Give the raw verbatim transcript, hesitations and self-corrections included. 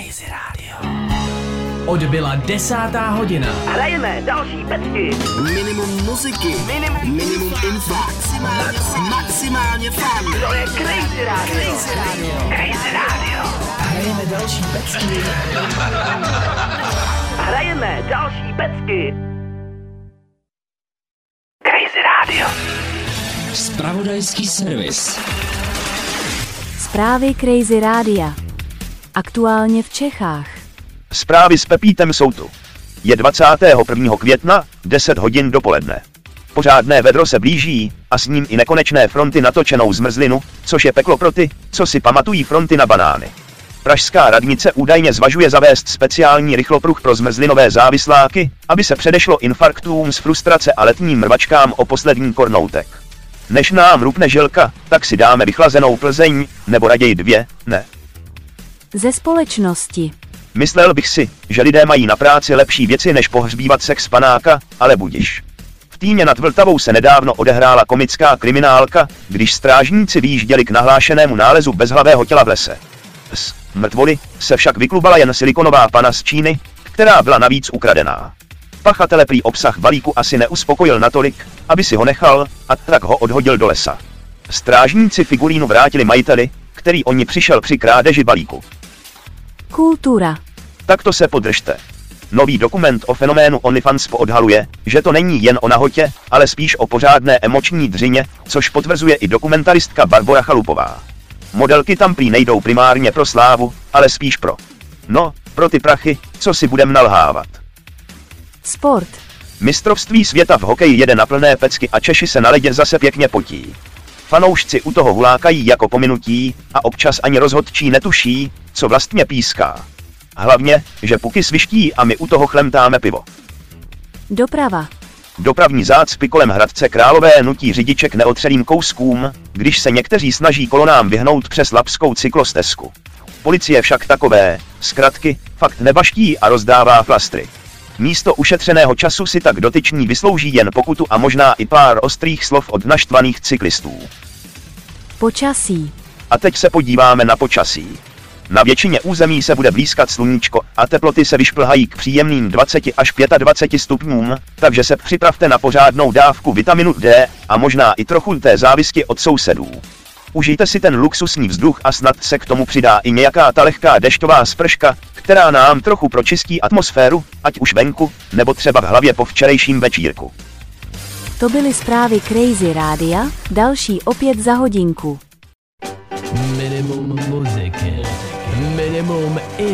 Crazy Radio. Odbyla desátá hodina. Hrajeme další pecky. Minimum muziky. Minimum, minimum info. Maximálně, maximálně fun. To je Crazy Radio. Crazy Radio. Crazy Radio. Hrajeme další pecky. Hrajeme další pecky. Crazy Radio. Zpravodajský servis. Zprávy Crazy Rádia. Aktuálně v Čechách. Zprávy s Pepítem jsou tu. Je dvacátého prvního května, deset hodin dopoledne. Pořádné vedro se blíží a s ním i nekonečné fronty natočenou zmrzlinu, což je peklo pro ty, co si pamatují fronty na banány. Pražská radnice údajně zvažuje zavést speciální rychlopruh pro zmrzlinové závisláky, aby se předešlo infarktům z frustrace a letním mrvačkám o poslední kornoutek. Než nám rupne žilka, tak si dáme vychlazenou Plzeň, nebo raději dvě, ne. Ze společnosti. Myslel bych si, že lidé mají na práci lepší věci než pohřbívat sex panáka, ale budiš. V Týně nad Vltavou se nedávno odehrála komická kriminálka, když strážníci vyjížděli k nahlášenému nálezu bezhlavého těla v lese. Z mrtvoly se však vyklubala jen silikonová pana z Číny, která byla navíc ukradená. Pachatele prý obsah balíku asi neuspokojil natolik, aby si ho nechal, a tak ho odhodil do lesa. Strážníci figurínu vrátili majiteli, který o ní přišel při krádeži balíku. Kultura. Tak to se podržte. Nový dokument o fenoménu OnlyFans poodhaluje, že to není jen o nahotě, ale spíš o pořádné emoční dřině, což potvrzuje i dokumentaristka Barbora Chalupová. Modelky tam prý nejdou primárně pro slávu, ale spíš pro... No, pro ty prachy, co si budem nalhávat. Sport. Mistrovství světa v hokeji jede na plné pecky a Češi se na ledě zase pěkně potí. Fanoušci u toho hulákají jako pominutí a občas ani rozhodčí netuší, co vlastně píská. Hlavně, že puky sviští a my u toho chlemtáme pivo. Doprava. Dopravní zácpy kolem Hradce Králové nutí řidiče k neotřelým kouskům, když se někteří snaží kolonám vyhnout přes labskou cyklostezku. Policie však takové zkratky fakt nebaští a rozdává flastry. Místo ušetřeného času si tak dotyční vyslouží jen pokutu a možná i pár ostrých slov od naštvaných cyklistů. Počasí. A teď se podíváme na počasí. Na většině území se bude blýskat sluníčko a teploty se vyšplhají k příjemným dvaceti až dvaceti pěti stupňům, takže se připravte na pořádnou dávku vitaminu D a možná i trochu té závisti od sousedů. Užijte si ten luxusní vzduch a snad se k tomu přidá i nějaká ta lehká dešťová sprška, která nám trochu pročistí atmosféru, ať už venku, nebo třeba v hlavě po včerejším večírku. To byly zprávy Crazy Rádia, další opět za hodinku. Minimum muziky. Minimum